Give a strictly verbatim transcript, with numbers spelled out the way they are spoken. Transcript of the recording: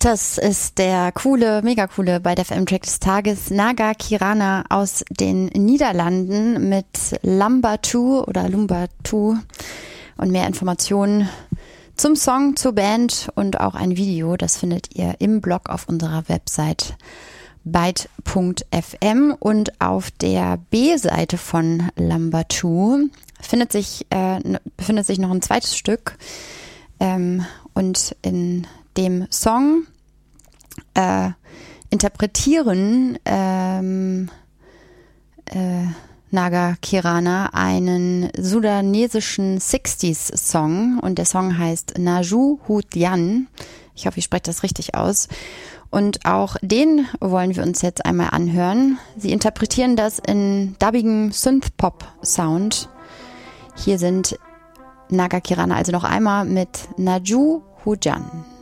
Das ist der coole, mega coole bei der F M-Track des Tages, Naga Kirana aus den Niederlanden mit Lumbatu oder Lumbatu. Und mehr Informationen zum Song, zur Band und auch ein Video, das findet ihr im Blog auf unserer Website byte punkt f m. Und auf der B-Seite von Lumbatu findet sich, äh, befindet sich noch ein zweites Stück. Ähm, und in dem Song äh, interpretieren ähm, äh, Naga Kirana einen sudanesischen sechziger-Song und der Song heißt Naju Hutian. Ich hoffe, ich spreche das richtig aus. Und auch den wollen wir uns jetzt einmal anhören. Sie interpretieren das in dubbigem Synth-Pop-Sound. Hier sind Naga Kirana also noch einmal mit Naju Hutian.